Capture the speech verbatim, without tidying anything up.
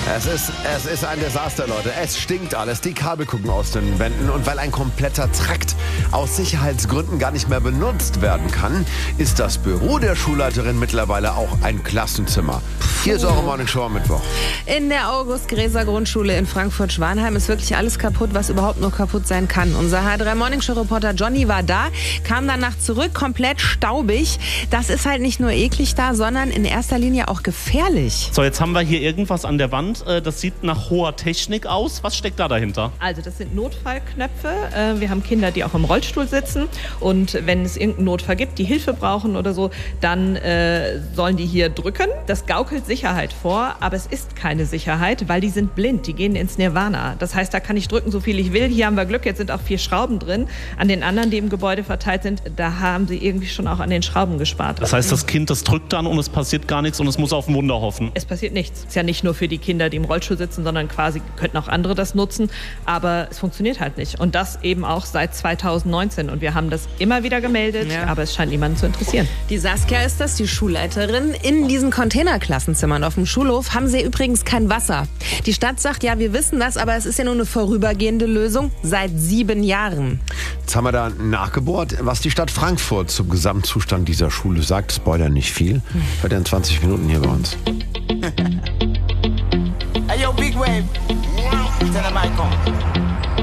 Es ist, es ist ein Desaster, Leute. Es stinkt alles. Die Kabel gucken aus den Wänden. Und weil ein kompletter Trakt aus Sicherheitsgründen gar nicht mehr benutzt werden kann, ist das Büro der Schulleiterin mittlerweile auch ein Klassenzimmer. Hier ist eure Morning Show am Mittwoch. In der August-Gräser-Grundschule in Frankfurt-Schwanheim ist wirklich alles kaputt, was überhaupt nur kaputt sein kann. Unser H drei Morning Show-Reporter Johnny war da, kam danach zurück, komplett staubig. Das ist halt nicht nur eklig da, sondern in erster Linie auch gefährlich. So, jetzt haben wir hier irgendwas an der Wand. Das sieht nach hoher Technik aus. Was steckt da dahinter? Also das sind Notfallknöpfe. Wir haben Kinder, die auch im Rollstuhl sitzen. Und wenn es irgendeinen Notfall gibt, die Hilfe brauchen oder so, dann äh, sollen die hier drücken. Das gaukelt Sicherheit vor, aber es ist keine Sicherheit, weil die sind blind. Die gehen ins Nirvana. Das heißt, da kann ich drücken, so viel ich will. Hier haben wir Glück, jetzt sind auch vier Schrauben drin. An den anderen, die im Gebäude verteilt sind, da haben sie irgendwie schon auch an den Schrauben gespart. Das heißt, das Kind, das drückt dann und es passiert gar nichts und es muss auf ein Wunder hoffen. Es passiert nichts. Es ist ja nicht nur für die Kinder, die im Rollstuhl sitzen, sondern quasi könnten auch andere das nutzen. Aber es funktioniert halt nicht. Und das eben auch seit zweitausendneunzehn. Und wir haben das immer wieder gemeldet, ja. Aber es scheint niemanden zu interessieren. Die Saskia ist das, die Schulleiterin. In diesen Containerklassenzimmern auf dem Schulhof haben sie übrigens kein Wasser. Die Stadt sagt, ja, wir wissen das, aber es ist ja nur eine vorübergehende Lösung seit sieben Jahren. Jetzt haben wir da nachgebohrt, was die Stadt Frankfurt zum Gesamtzustand dieser Schule sagt. Spoiler nicht viel. Hört ihr in zwanzig Minuten hier bei uns. Hey, yo, Big Wave. Tell them I come.